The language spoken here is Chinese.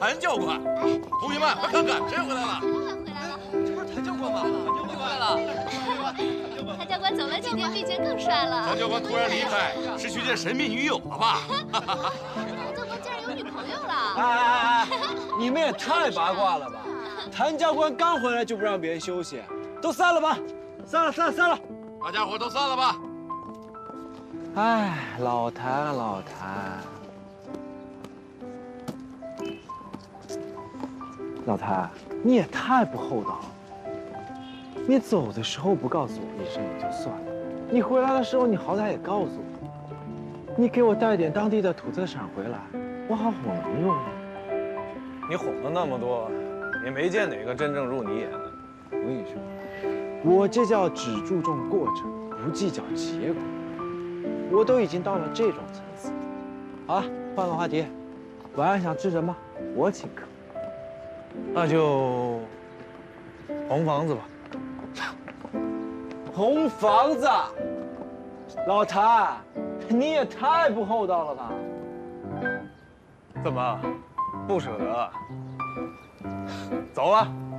谭教官。同学们，快看看，谁回来了？ 回来了， 这不是谭教官吗？谭教官回来了。 谭教官走了几天，比以前更帅了。 谭教官突然离开，是去见神秘女友了吧？ 谭教官竟然有女朋友了！ 哎，你们也太八卦了吧！谭教官刚回来就不让别人休息，都散了吧，散了。 大家伙都散了吧。 哎，老谭啊，老谭，老谭，你也太不厚道了。你走的时候不告诉我一声也就算了，你回来的时候你好歹也告诉我，你给我带点当地的土特产回来，我好哄人用啊。 你哄了那么多，也没见哪个真正入你眼的。 我跟你说，我这叫只注重过程，不计较结果。我都已经到了这种层次。好了，换个话题，晚上想吃什么？我请客。 那就红房子吧。 红房子，老谭，你也太不厚道了吧！ 怎么，不舍得？走了。